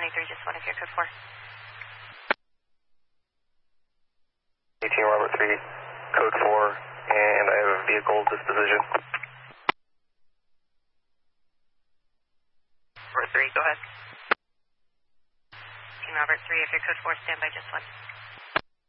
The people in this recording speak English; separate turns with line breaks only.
23, just 1 if you're code 4.
18 Robert 3, code 4, and I have a vehicle disposition.
Robert 3, go ahead. 18 Robert 3, if you're code 4, stand by just 1.